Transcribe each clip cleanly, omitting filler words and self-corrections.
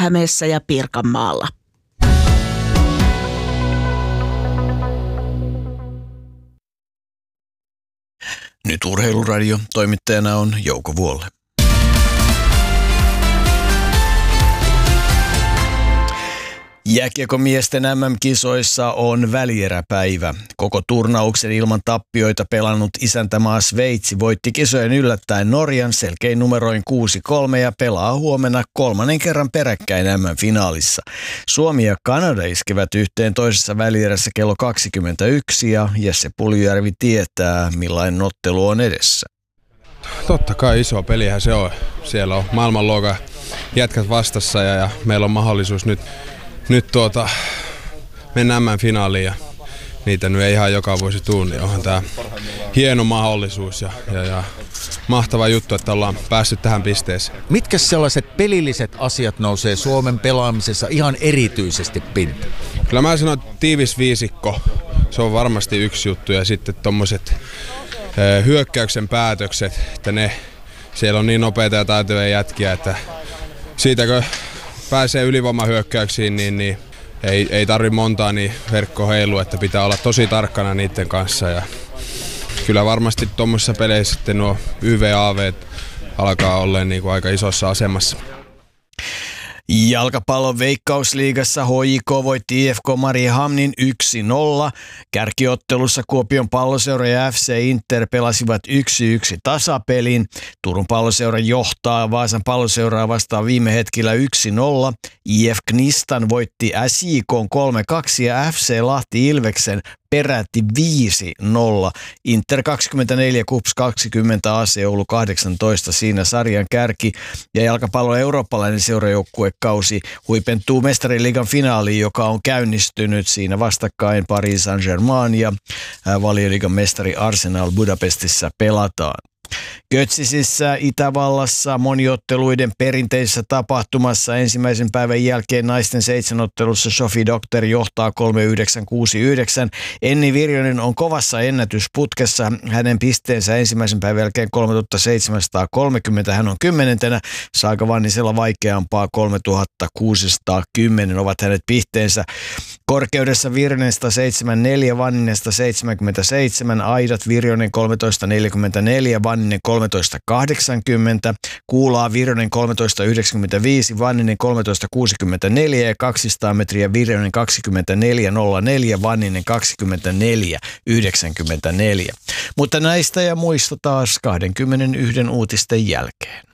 Päijät-Hämeessä ja Pirkanmaalla. Nyt Urheiluradio. Toimittajana on Jouko Vuolle. Jääkiekkomiesten MM-kisoissa on välieräpäivä. Koko turnauksen ilman tappioita pelannut isäntämaa Sveitsi voitti kisojen yllättäen Norjan selkein numeroin 6-3 ja pelaa huomenna 3. kerran peräkkäin MM-finaalissa. Suomi ja Kanada iskevät yhteen toisessa välierässä kello 21 ja Jesse Puljujärvi tietää, millainen ottelu on edessä. Totta kai iso pelihän se on. Siellä on maailmanluokan jätkät vastassa ja meillä on mahdollisuus nyt mennä MM-finaaliin ja niitä nyt ei ihan joka vuosi tule, niin onhan tämä hieno mahdollisuus ja mahtava juttu, että ollaan päässyt tähän pisteeseen. Mitkä sellaiset pelilliset asiat nousee Suomen pelaamisessa ihan erityisesti pintaan? Kyllä mä sanon, että tiivis viisikko, se on varmasti yksi juttu ja sitten tommoset hyökkäyksen päätökset, että siellä on niin nopeita ja taitoja jätkiä, että siitä kun pääsee ylivoimahyökkäyksiin, niin ei tarvitse montaa niin verkko heilu, että pitää olla tosi tarkkana niiden kanssa. Ja kyllä varmasti tuommoisissa peleissä sitten nuo YVAV alkaa olla niin kuin aika isossa asemassa. Jalkapallon Veikkausliigassa HJK voitti IFK Mariehamnin 1-0. Kärkiottelussa Kuopion Palloseura ja FC Inter pelasivat 1-1 tasapelin. Turun Palloseura johtaa Vaasan Palloseuraa vastaan viime hetkellä 1-0. IF Knistan voitti SJK 3-2 ja FC Lahti Ilveksen peräti 5-0. Inter 24, KuPS 20, AC Oulu 18 siinä sarjan kärki. Ja jalkapallon eurooppalainen seurajoukkuekausi huipentuu Mestariliigan finaaliin, joka on käynnistynyt siinä vastakkain Paris Saint-Germain ja Valioliigan mestari Arsenal Budapestissa pelataan. Götzisissä Itävallassa moniotteluiden perinteisessä tapahtumassa ensimmäisen päivän jälkeen naisten 7-ottelussa Sophie Doctor johtaa 3-9-6-9. Enni Virjonen on kovassa ennätysputkessa. Hänen pisteensä ensimmäisen päivän jälkeen 3730. Hän on 10. Saaka Vannisella vaikeampaa 3610 ovat hänet pisteensä. Korkeudessa Virjonen 174, Vanninesta 77, aidat Virjonen 1344, Vanninen 1380, Kuulaa Virjonen 1395, Vanninen 1364 ja 200 metriä Virjonen 2404, Vanninen 2494. Mutta näistä ja muista taas 21 uutisten jälkeen.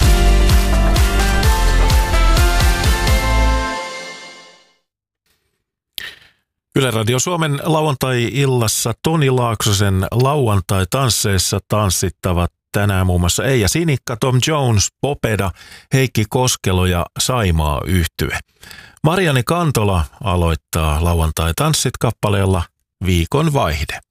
Yle Radio Suomen lauantai-illassa Toni Laaksosen lauantai-tansseissa tanssittavat tänään muun muassa Eija Sinikka, Tom Jones, Popeda, Heikki Koskelo ja Saimaa Yhtye. Marianne Kantola aloittaa lauantai-tanssit kappaleella Viikon vaihde.